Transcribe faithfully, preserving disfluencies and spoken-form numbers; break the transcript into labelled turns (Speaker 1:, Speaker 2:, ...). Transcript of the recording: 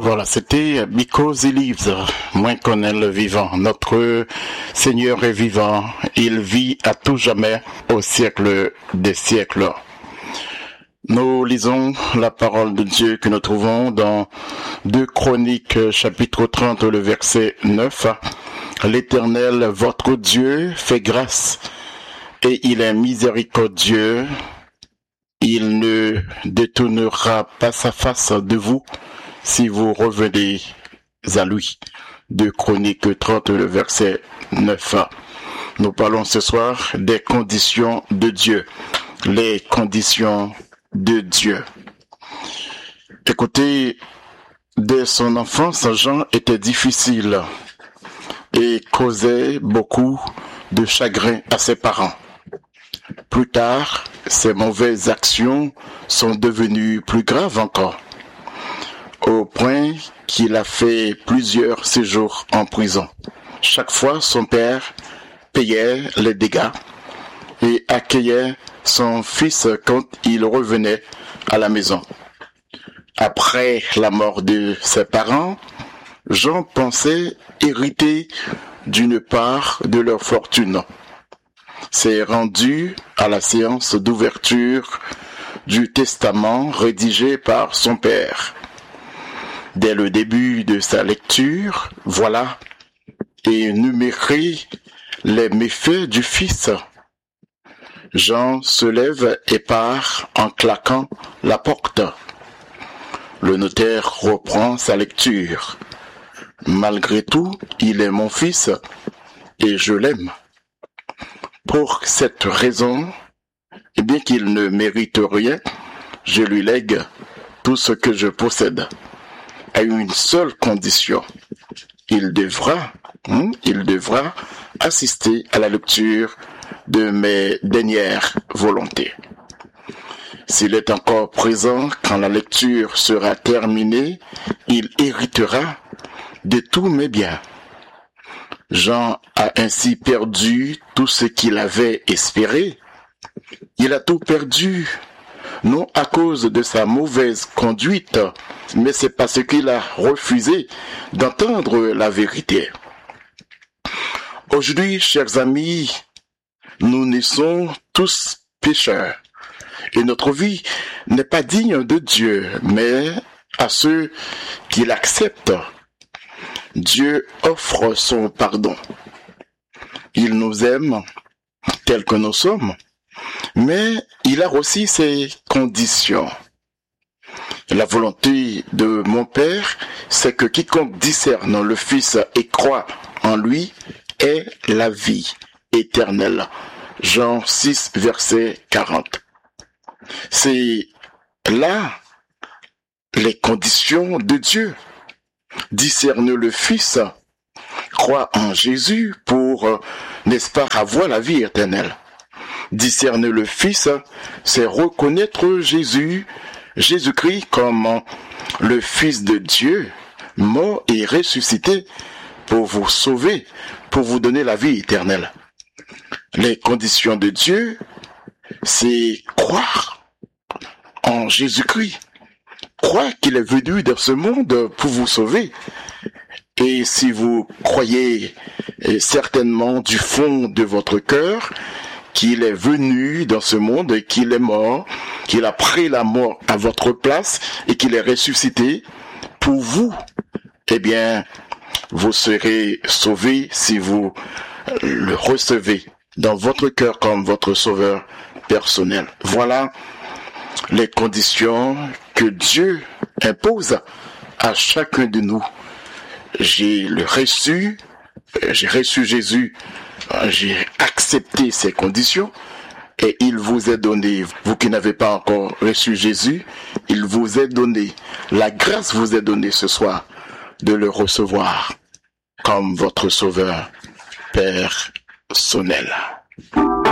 Speaker 1: Voilà, c'était Because He Lives, moins qu'on est le vivant. Notre Seigneur est vivant, il vit à tout jamais au siècle des siècles. Nous lisons la parole de Dieu que nous trouvons dans deux Chroniques chapitre trente, le verset neuf. L'Éternel, votre Dieu, fait grâce et il est miséricordieux. Il ne détournera pas sa face de vous si vous revenez à lui. Deux Chroniques trente, le verset neuf. Nous parlons ce soir des conditions de Dieu. Les conditions de Dieu. Écoutez, dès son enfance, Jean était difficile et causait beaucoup de chagrin à ses parents. Plus tard, ses mauvaises actions sont devenues plus graves encore, au point qu'il a fait plusieurs séjours en prison. Chaque fois, son père payait les dégâts et accueillait son fils quand il revenait à la maison. Après la mort de ses parents, Jean pensait hériter d'une part de leur fortune. C'est rendu à la séance d'ouverture du testament rédigé par son père. Dès le début de sa lecture, voilà énumérés les méfaits du fils. Jean se lève et part en claquant la porte. Le notaire reprend sa lecture. Malgré tout, il est mon fils et je l'aime. Pour cette raison, et bien qu'il ne mérite rien, je lui lègue tout ce que je possède, à une seule condition. Il devra, hein, il devra assister à la lecture de mes dernières volontés. S'il est encore présent quand la lecture sera terminée, il héritera de tous mes biens. Jean a ainsi perdu tout ce qu'il avait espéré. Il a tout perdu, non à cause de sa mauvaise conduite, mais c'est parce qu'il a refusé d'entendre la vérité. Aujourd'hui, chers amis, nous naissons tous pécheurs et notre vie n'est pas digne de Dieu, mais à ceux qui l'acceptent, Dieu offre son pardon. Il nous aime tels que nous sommes, mais il a aussi ses conditions. La volonté de mon Père, c'est que quiconque discerne le Fils et croit en lui ait la vie éternelle. Jean six, verset quarante. C'est là les conditions de Dieu. Discerne le Fils, croit en Jésus pour, n'est-ce pas, avoir la vie éternelle. Discerne le Fils, c'est reconnaître Jésus, Jésus-Christ comme le Fils de Dieu, mort et ressuscité pour vous sauver, pour vous donner la vie éternelle. Les conditions de Dieu, c'est croire en Jésus-Christ. Croire qu'il est venu dans ce monde pour vous sauver. Et si vous croyez certainement du fond de votre cœur qu'il est venu dans ce monde et qu'il est mort, qu'il a pris la mort à votre place et qu'il est ressuscité pour vous, eh bien, vous serez sauvés si vous le recevez dans votre cœur comme votre sauveur personnel. Voilà les conditions que Dieu impose à chacun de nous. J'ai le reçu, j'ai reçu Jésus, j'ai accepté ces conditions et il vous est donné, vous qui n'avez pas encore reçu Jésus, il vous est donné, la grâce vous est donnée ce soir de le recevoir comme votre sauveur personnel.